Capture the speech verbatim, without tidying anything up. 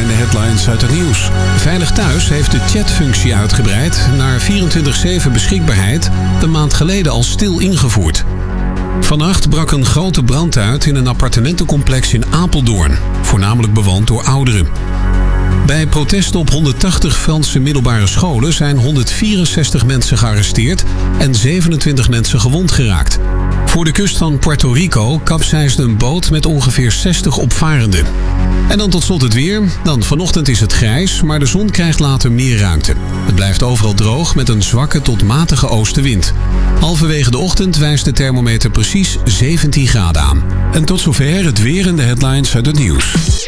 de headlines uit het nieuws. Veilig Thuis heeft de chatfunctie uitgebreid naar vierentwintig zeven beschikbaarheid, een maand geleden al stil ingevoerd. Vannacht brak een grote brand uit in een appartementencomplex in Apeldoorn, voornamelijk bewoond door ouderen. Bij protesten op honderdtachtig Franse middelbare scholen zijn honderdvierenzestig mensen gearresteerd en zevenentwintig mensen gewond geraakt. Voor de kust van Puerto Rico kapseisde een boot met ongeveer zestig opvarenden. En dan tot slot het weer. Dan vanochtend is het grijs, maar de zon krijgt later meer ruimte. Het blijft overal droog met een zwakke tot matige oostenwind. Halverwege de ochtend wijst de thermometer precies zeventien graden aan. En tot zover het weer en de headlines uit het nieuws.